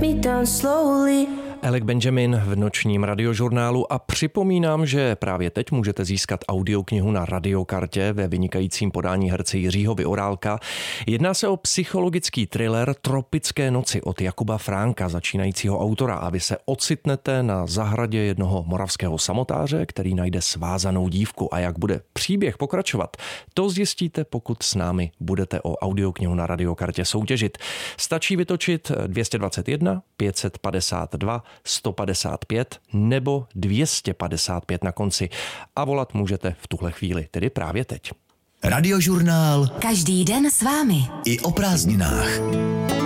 Alec Benjamin v nočním radiožurnálu a připomínám, že právě teď můžete získat audioknihu na radiokartě ve vynikajícím podání herce Jiřího Vyorálka. Jedná se o psychologický thriller Tropické noci od Jakuba Fránka, začínajícího autora, a vy se ocitnete na zahradě jednoho moravského samotáře, který najde svázanou dívku, a jak bude příběh pokračovat, to zjistíte, pokud s námi budete o audioknihu na radiokartě soutěžit. Stačí vytočit 221 552 155 nebo 255 na konci a volat můžete v tuhle chvíli, tedy právě teď. Radiožurnál. Každý den s vámi. I o prázdninách.